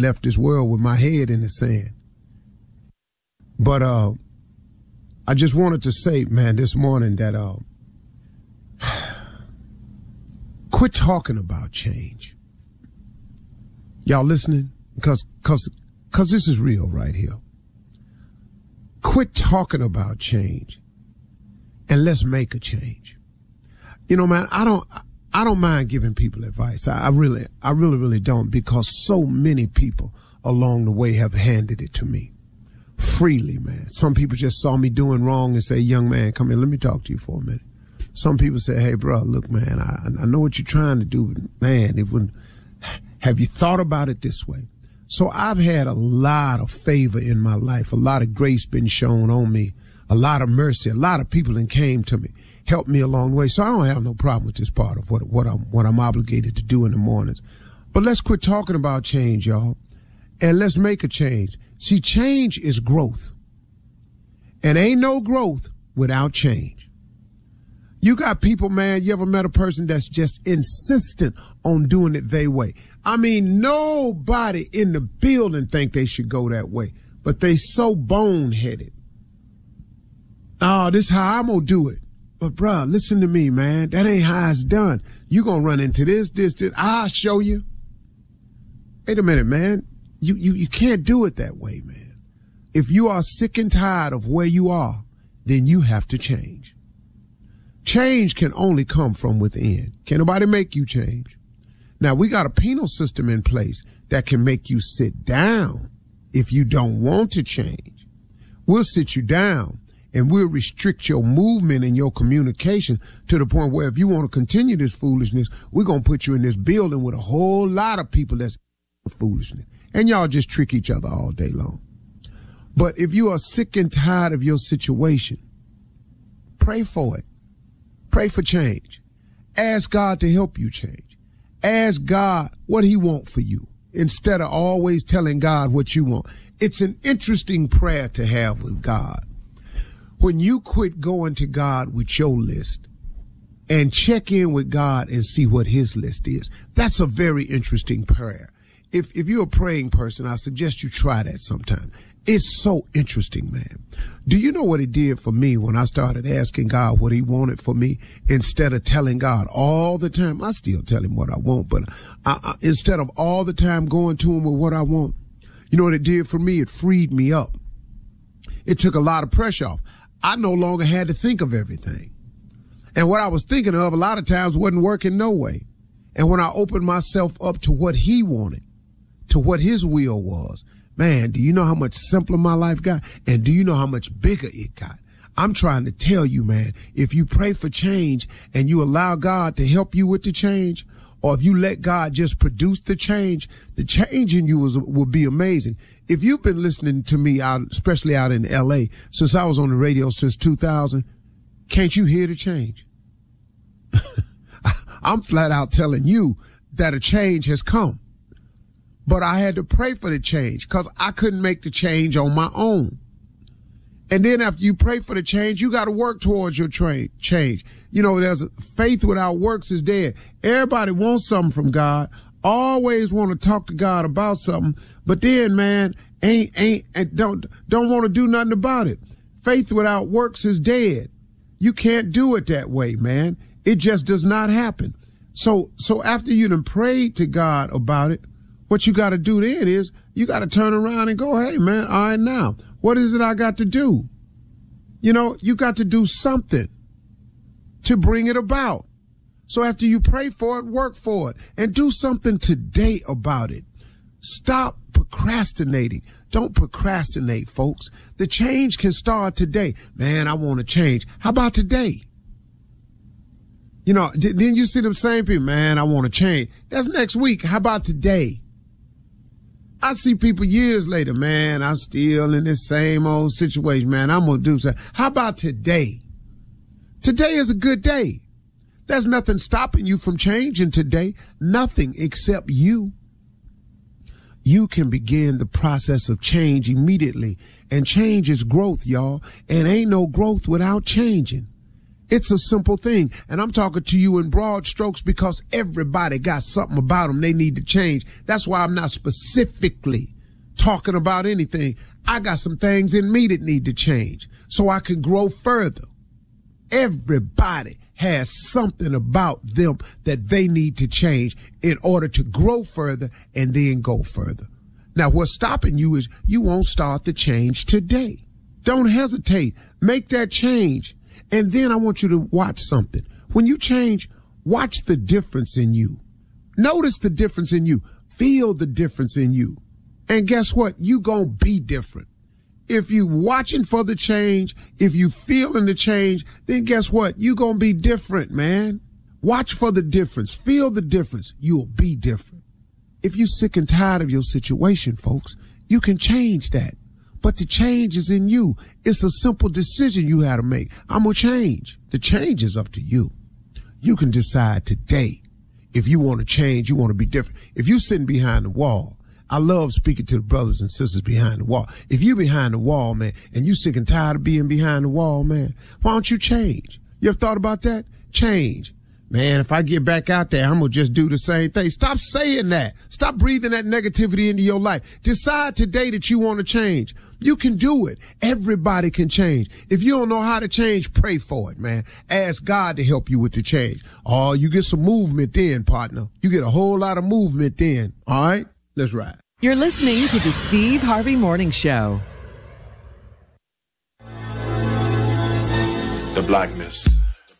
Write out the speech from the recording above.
left this world with my head in the sand. But I just wanted to say, man, this morning that quit talking about change. Y'all listening? Because this is real right here. Quit talking about change and let's make a change. You know, man, I don't mind giving people advice. I really don't, because so many people along the way have handed it to me freely, man. Some people just saw me doing wrong and say, young man, come here, let me talk to you for a minute. Some people say, hey, bro, look, man, I know what you're trying to do, but man, have you thought about it this way? So I've had a lot of favor in my life, a lot of grace been shown on me, a lot of mercy, a lot of people that came to me, helped me along the way. So I don't have no problem with this part of what I'm obligated to do in the mornings. But let's quit talking about change, y'all, and let's make a change. See, change is growth, and ain't no growth without change. You got people, man, you ever met a person that's just insistent on doing it their way? I mean, nobody in the building think they should go that way, but they so boneheaded. Oh, this is how I'm going to do it. But, bruh, listen to me, man. That ain't how it's done. You going to run into this. I'll show you. Wait a minute, man. You can't do it that way, man. If you are sick and tired of where you are, then you have to change. Change can only come from within. Can't nobody make you change. Now, we got a penal system in place that can make you sit down if you don't want to change. We'll sit you down and we'll restrict your movement and your communication to the point where if you want to continue this foolishness, we're going to put you in this building with a whole lot of people that's foolishness. And y'all just trick each other all day long. But if you are sick and tired of your situation, pray for it. Pray for change. Ask God to help you change. Ask God what he wants for you instead of always telling God what you want. It's an interesting prayer to have with God. When you quit going to God with your list and check in with God and see what his list is, that's a very interesting prayer. If you're a praying person, I suggest you try that sometime. It's so interesting, man. Do you know what it did for me when I started asking God what he wanted for me instead of telling God all the time? I still tell him what I want, but instead of all the time going to him with what I want, you know what it did for me? It freed me up. It took a lot of pressure off. I no longer had to think of everything. And what I was thinking of a lot of times wasn't working no way. And when I opened myself up to what he wanted, to what his will was, man, do you know how much simpler my life got? And do you know how much bigger it got? I'm trying to tell you, man, if you pray for change and you allow God to help you with the change, or if you let God just produce the change in you will be amazing. If you've been listening to me out, especially out in LA, since I was on the radio since 2000, can't you hear the change? I'm flat out telling you that a change has come. But I had to pray for the change because I couldn't make the change on my own. And then after you pray for the change, you got to work towards your change. You know, there's faith without works is dead. Everybody wants something from God, always want to talk to God about something, but then, man, don't want to do nothing about it. Faith without works is dead. You can't do it that way, man. It just does not happen. So after you done prayed to God about it, what you got to do then is you got to turn around and go, hey, man, all right, now, what is it I got to do? You know, you got to do something to bring it about. So after you pray for it, work for it and do something today about it. Stop procrastinating. Don't procrastinate, folks. The change can start today. Man, I want to change. How about today? You know, then you see them same people, man, I want to change. That's next week. How about today? I see people years later, man, I'm still in this same old situation, man. I'm going to do something. How about today? Today is a good day. There's nothing stopping you from changing today. Nothing except you. You can begin the process of change immediately. And change is growth, y'all. And ain't no growth without changing. It's a simple thing. And I'm talking to you in broad strokes because everybody got something about them they need to change. That's why I'm not specifically talking about anything. I got some things in me that need to change so I can grow further. Everybody has something about them that they need to change in order to grow further and then go further. Now, what's stopping you is you won't start the change today. Don't hesitate. Make that change. And then I want you to watch something. When you change, watch the difference in you. Notice the difference in you. Feel the difference in you. And guess what? You gonna be different. If you watching for the change, if you feeling the change, then guess what? You gonna be different, man. Watch for the difference. Feel the difference. You'll be different. If you're sick and tired of your situation, folks, you can change that. But the change is in you. It's a simple decision you have to make. I'm going to change. The change is up to you. You can decide today if you want to change, you want to be different. If you're sitting behind the wall, I love speaking to the brothers and sisters behind the wall. If you're behind the wall, man, and you sick and tired of being behind the wall, man, why don't you change? You ever thought about that? Change. Man, if I get back out there, I'm going to just do the same thing. Stop saying that. Stop breathing that negativity into your life. Decide today that you want to change. You can do it. Everybody can change. If you don't know how to change, pray for it, man. Ask God to help you with the change. Oh, you get some movement then, partner. You get a whole lot of movement then. All right? Let's ride. You're listening to the Steve Harvey Morning Show. The blackness